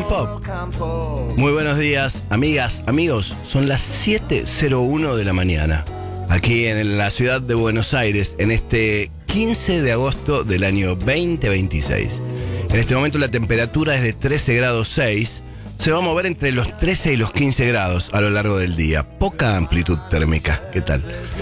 and Pop. Muy buenos días, amigas, amigos. Son las 7:01 de la mañana, aquí en la ciudad de Buenos Aires, en este 15 de agosto del año 2026. En este momento la temperatura es de 13 grados 6. Se va a mover entre los 13 y los 15 grados a lo largo del día. Poca amplitud térmica. ¿Qué tal?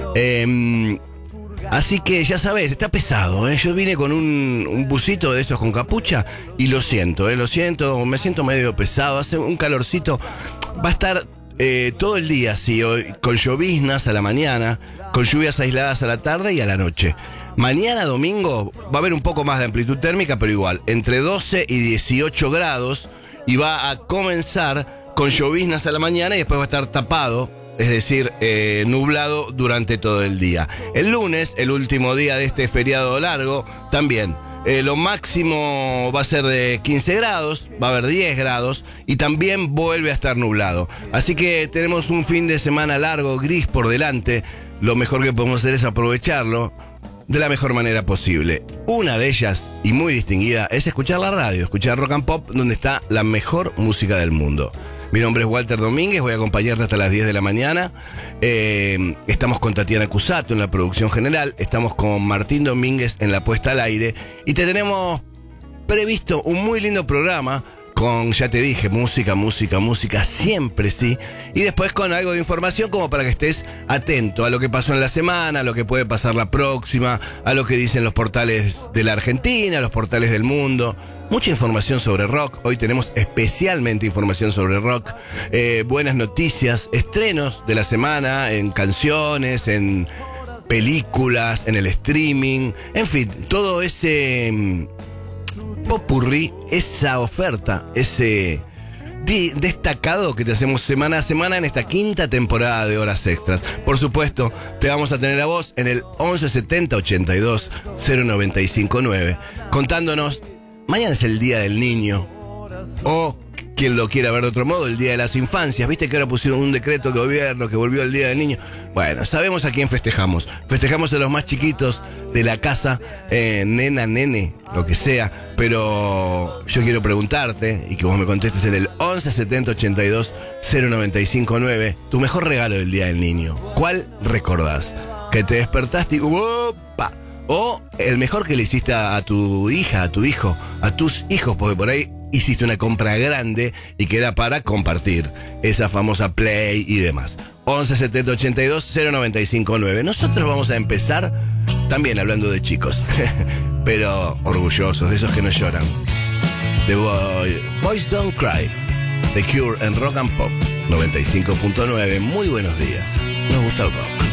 Así que ya sabes, está pesado, ¿eh? Yo vine con un busito de estos con capucha y lo siento, me siento medio pesado. Hace un calorcito. Va a estar todo el día así, hoy, con lloviznas a la mañana, con lluvias aisladas a la tarde y a la noche. Mañana domingo va a haber un poco más de amplitud térmica, pero igual, entre 12 y 18 grados, y va a comenzar con lloviznas a la mañana y después va a estar tapado, es decir, nublado durante todo el día. El lunes, el último día de este feriado largo, también lo máximo va a ser de 15 grados, va a haber 10 grados y también vuelve a estar nublado. Así que tenemos un fin de semana largo, gris por delante. Lo mejor que podemos hacer es aprovecharlo de la mejor manera posible. Una de ellas, y muy distinguida, es escuchar la radio, escuchar Rock and Pop, donde está la mejor música del mundo. Mi nombre es Walter Domínguez, voy a acompañarte hasta las 10 de la mañana. Estamos con Tatiana Cusato en la producción general, estamos con Martín Domínguez en la puesta al aire, y te tenemos previsto un muy lindo programa con, ya te dije, música, siempre sí, y después con algo de información como para que estés atento a lo que pasó en la semana, a lo que puede pasar la próxima, a lo que dicen los portales de la Argentina, los portales del mundo. Mucha información sobre rock. Hoy tenemos especialmente información sobre rock, buenas noticias, estrenos de la semana en canciones, en películas, en el streaming, en fin, todo ese popurrí, esa oferta, ese destacado que te hacemos semana a semana en esta quinta temporada de Horas Extras. Por supuesto, te vamos a tener a vos en el 1170 82 0959 contándonos. Mañana es el Día del Niño, o quien lo quiera ver de otro modo, el Día de las Infancias. ¿Viste que ahora pusieron un decreto de gobierno que volvió el Día del Niño? Bueno, sabemos a quién festejamos. Festejamos a los más chiquitos de la casa, nena, nene, lo que sea. Pero yo quiero preguntarte, y que vos me contestes en el 1170 82 0959, tu mejor regalo del Día del Niño. ¿Cuál recordás? Que te despertaste y ¡opa! O el mejor que le hiciste a tu hija, a tu hijo, a tus hijos, porque por ahí hiciste una compra grande y que era para compartir esa famosa Play y demás. 1170 82 0959. Nosotros vamos a empezar también hablando de chicos, pero orgullosos, de esos que no lloran. The Boys Don't Cry, The Cure en Rock and Pop 95.9. Muy buenos días. Nos gusta el rock.